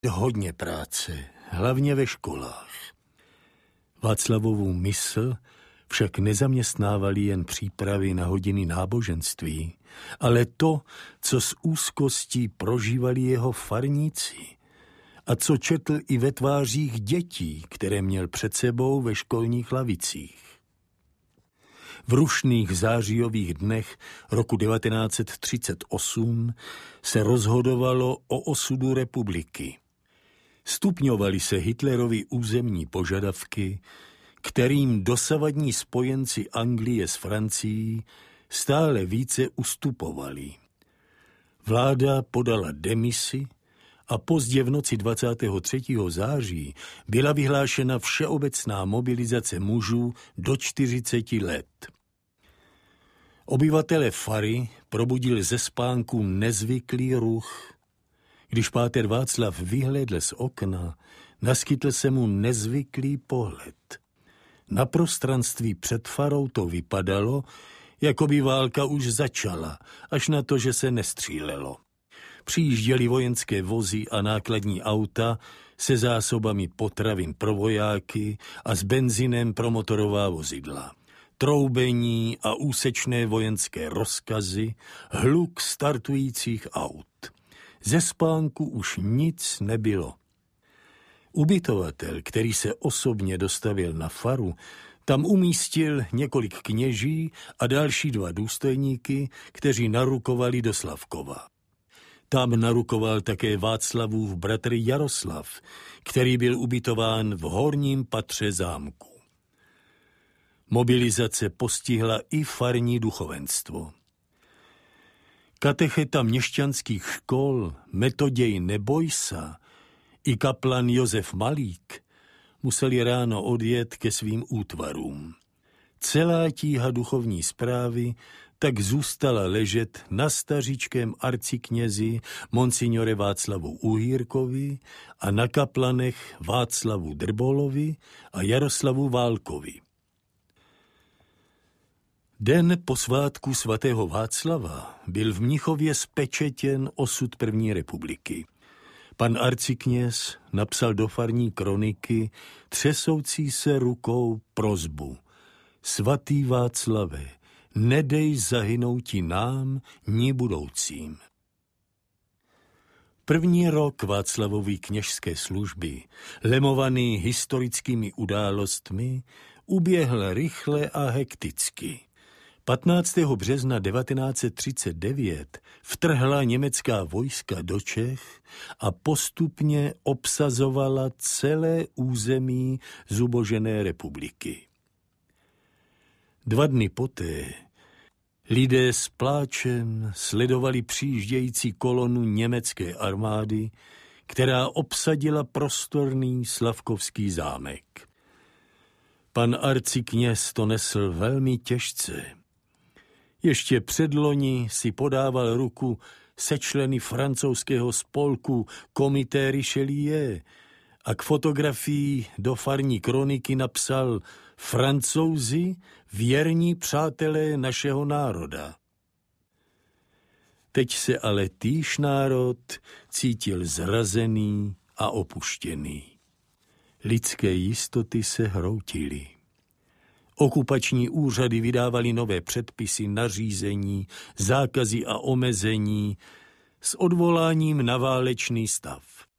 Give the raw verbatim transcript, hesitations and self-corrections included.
Hodně práce, hlavně ve školách. Václavovu mysl však nezaměstnávali jen přípravy na hodiny náboženství, ale to, co s úzkostí prožívali jeho farníci a co četl i ve tvářích dětí, které měl před sebou ve školních lavicích. V rušných zářijových dnech roku devatenáct set třicet osm se rozhodovalo o osudu republiky. Stupňovaly se Hitlerovy územní požadavky, kterým dosavadní spojenci Anglie s Francií stále více ustupovali. Vláda podala demisi a pozdě v noci dvacátého třetího září byla vyhlášena všeobecná mobilizace mužů do čtyřiceti let. Obyvatele Fary probudil ze spánku nezvyklý ruch. Když páter Václav vyhlédl z okna, naskytl se mu nezvyklý pohled. Na prostranství před farou to vypadalo, jako by válka už začala, až na to, že se nestřílelo. Přijížděly vojenské vozy a nákladní auta se zásobami potravin pro vojáky a s benzinem pro motorová vozidla. Troubení a úsečné vojenské rozkazy, hluk startujících aut. Ze spánku už nic nebylo. Ubytovatel, který se osobně dostavil na faru, tam umístil několik kněží a další dva důstojníky, kteří narukovali do Slavkova. Tam narukoval také Václavův bratr Jaroslav, který byl ubytován v horním patře zámku. Mobilizace postihla i farní duchovenstvo. Katecheta měšťanských škol Metoděj Nebojsa i kaplan Josef Malík museli ráno odjet ke svým útvarům. Celá tíha duchovní správy tak zůstala ležet na stařičkém arciknězi monsignore Václavu Uhýrkovi a na kaplanech Václavu Drbolovi a Jaroslavu Válkovi. Den po svátku svatého Václava byl v Mnichově spečetěn osud první republiky. Pan arcikněz napsal do farní kroniky třesoucí se rukou prosbu: Svatý Václave, nedej zahynouti nám, ni budoucím. První rok Václavovy kněžské služby, lemovaný historickými událostmi, uběhl rychle a hekticky. patnáctého března devatenáct set třicet devět vtrhla německá vojska do Čech a postupně obsazovala celé území zubožené republiky. Dva dny poté lidé s pláčem sledovali přijíždějící kolonu německé armády, která obsadila prostorný Slavkovský zámek. Pan arcikněz to nesl velmi těžce. Ještě předloni si podával ruku se členy francouzského spolku Comité Richelieu a k fotografii do farní kroniky napsal: Francouzi, věrní přátelé našeho národa. Teď se ale týž národ cítil zrazený a opuštěný. Lidské jistoty se hroutily. Okupační úřady vydávaly nové předpisy, nařízení, zákazy a omezení s odvoláním na válečný stav.